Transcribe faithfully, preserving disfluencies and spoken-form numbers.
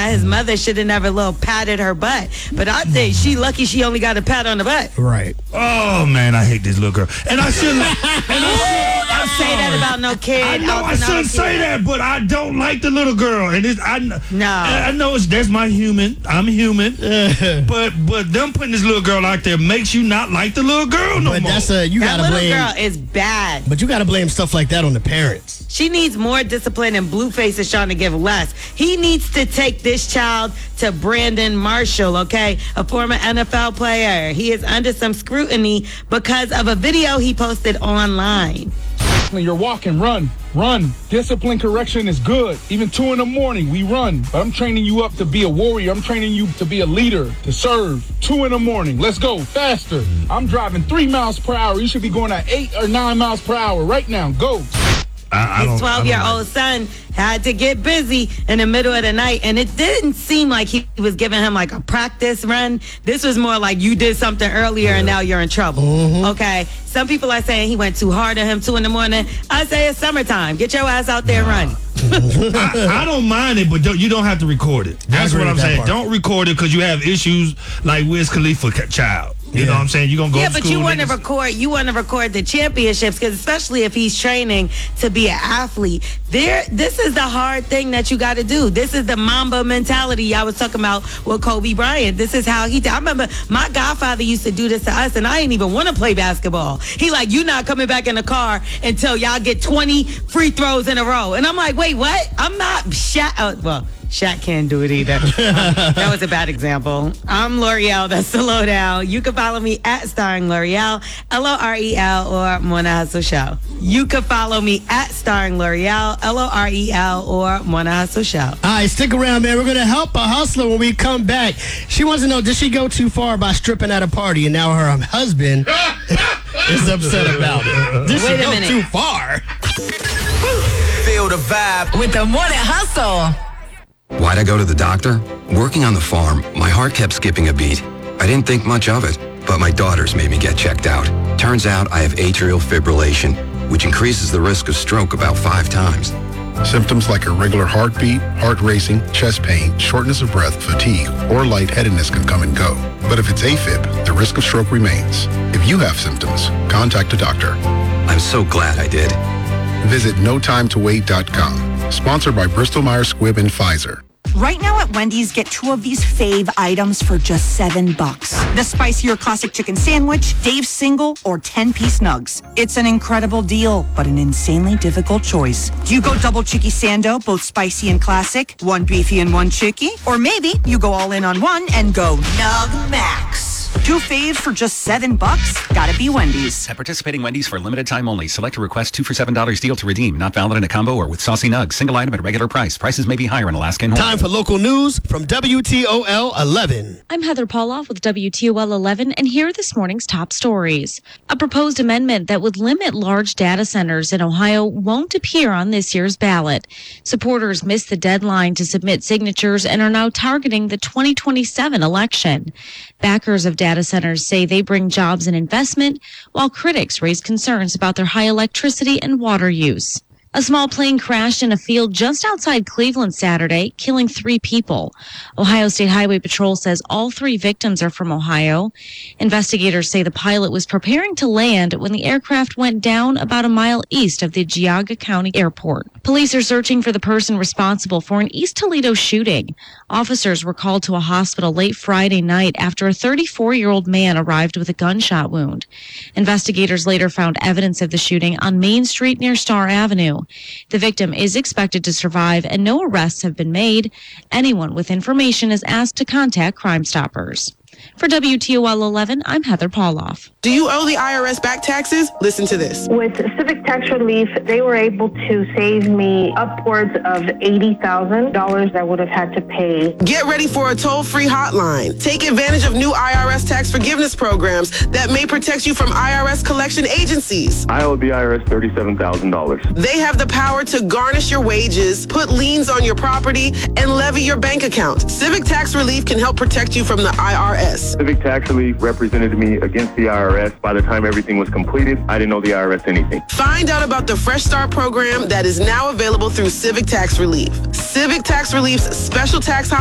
that his mother should have never little patted her butt. But I think she lucky she only got a pat on the butt. Right. Oh, man, I hate this little girl. And I shouldn't, and I shouldn't Don't say that about no kid. I know I shouldn't say that, but I don't like the little girl. And it's, I, No. I know it's, that's my human. I'm human. but but them putting this little girl out there makes you not like the little girl no but more. that's a, you That gotta little blame. girl is bad. But you gotta blame stuff like that on the parents. She needs more discipline, and Blueface is trying to give less. He needs to take this child to Brandon Marshall, okay? A former N F L player. He is under some scrutiny because of a video he posted online. You're walking, run, run. Discipline correction is good. Even two in the morning, we run. But I'm training you up to be a warrior. I'm training you to be a leader, to serve. Two in the morning, let's go, faster. I'm driving three miles per hour. You should be going at eight or nine miles per hour right now. Go. I, I His twelve-year-old son had to get busy in the middle of the night, and it didn't seem like he was giving him like a practice run. This was more like you did something earlier and now you're in trouble. Mm-hmm. Okay? Some people are saying he went too hard on him, two in the morning. I say it's summertime. Get your ass out there and run. I, I don't mind it, but don't, you don't have to record it. That's what I'm saying. Part. Don't record it because you have issues like Wiz Khalifa child. You Yeah. know what I'm saying? You're going to go Yeah, to but school. you want to niggas. record. You want to record the championships, because especially if he's training to be an athlete, there. This is the hard thing that you got to do. This is the Mamba mentality I was talking about with Kobe Bryant. This is how he did. I remember my godfather used to do this to us, and I didn't even want to play basketball. He like, you not coming back in the car until y'all get twenty free throws in a row, and I'm like, wait, what? I'm not Shaq. Oh, well. Shaq can't do it either. Um, that was a bad example. I'm L'Oreal. That's the lowdown. You can follow me at Starring L'Oreal, L O R E L, or Mona Hustle Show. You can follow me at Starring L'Oreal, L O R E L, or Mona Hustle Show. All right, stick around, man. We're going to help a hustler when we come back. She wants to know, did she go too far by stripping at a party, and now her husband is upset about it? Did Wait she a go minute. too far? Feel the vibe With the Morning Hustle. Why'd I go to the doctor? Working on the farm, my heart kept skipping a beat. I didn't think much of it, but my daughters made me get checked out. Turns out I have atrial fibrillation, which increases the risk of stroke about five times. Symptoms like irregular heartbeat, heart racing, chest pain, shortness of breath, fatigue, or lightheadedness can come and go. But if it's AFib, the risk of stroke remains. If you have symptoms, contact a doctor. I'm so glad I did. Visit no time to wait dot com. Sponsored by Bristol-Myers Squibb and Pfizer. Right now at Wendy's, get two of these fave items for just seven bucks. The spicier classic chicken sandwich, Dave's single, or ten-piece nugs. It's an incredible deal, but an insanely difficult choice. Do you go double chicky sando, both spicy and classic, one beefy and one chicky? Or maybe you go all in on one and go Nug Max. Two faves for just seven bucks? Gotta be Wendy's. At participating Wendy's for limited time only. Select a request two for seven dollars deal to redeem. Not valid in a combo or with saucy nugs. Single item at regular price. Prices may be higher in Alaska and Hawaii. Time for local news from W T O L eleven. I'm Heather Pauloff with W T O L eleven, and here are this morning's top stories. A proposed amendment that would limit large data centers in Ohio won't appear on this year's ballot. Supporters missed the deadline to submit signatures and are now targeting the twenty twenty-seven election. Backers of data centers say they bring jobs and investment, while critics raise concerns about their high electricity and water use. A small plane crashed in a field just outside Cleveland Saturday, killing three people. Ohio State Highway Patrol says all three victims are from Ohio. Investigators say the pilot was preparing to land when the aircraft went down about a mile east of the Geauga County Airport. Police are searching for the person responsible for an East Toledo shooting. Officers were called to a hospital late Friday night after a thirty-four-year-old man arrived with a gunshot wound. Investigators later found evidence of the shooting on Main Street near Star Avenue. The victim is expected to survive and no arrests have been made. Anyone with information is asked to contact Crime Stoppers. For W T O L eleven, I'm Heather Pauloff. Do you owe the I R S back taxes? Listen to this. With Civic Tax Relief, they were able to save me upwards of eighty thousand dollars I would have had to pay. Get ready for a toll-free hotline. Take advantage of new I R S tax forgiveness programs that may protect you from I R S collection agencies. I owe the I R S thirty-seven thousand dollars. They have the power to garnish your wages, put liens on your property, and levy your bank account. Civic Tax Relief can help protect you from the I R S. Civic Tax Relief represented me against the I R S. By the time everything was completed, I didn't owe the I R S anything. Find out about the Fresh Start program that is now available through Civic Tax Relief. Civic Tax Relief's special tax